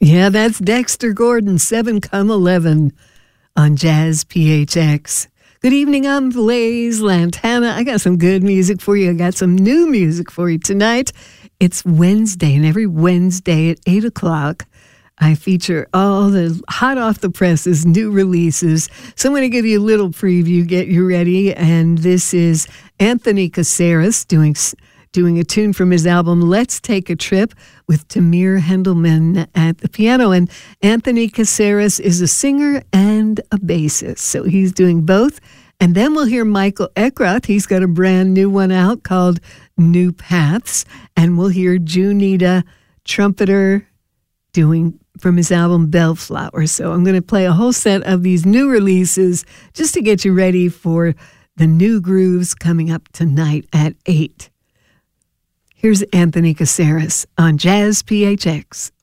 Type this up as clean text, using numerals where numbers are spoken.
Yeah, that's Dexter Gordon, 7 Come 11 on Jazz PHX. Good evening, I'm Blaze Lantana. I got some good music for you. I got some new music for you tonight. It's Wednesday, and every Wednesday at 8 o'clock, I feature all the hot off the presses, new releases. So I'm going to give you a little preview, get you ready. And this is Anthony Caceres doing a tune from his album Let's Take a Trip with Tamir Hendelman at the piano. And Anthony Caceres is a singer and a bassist, so he's doing both. And then we'll hear Michael Eckroth. He's got a brand new one out called New Paths. And we'll hear Junita, trumpeter, doing from his album Bellflower. So I'm going to play a whole set of these new releases just to get you ready for the new grooves coming up tonight at 8. Here's Anthony Caceres on Jazz PHX.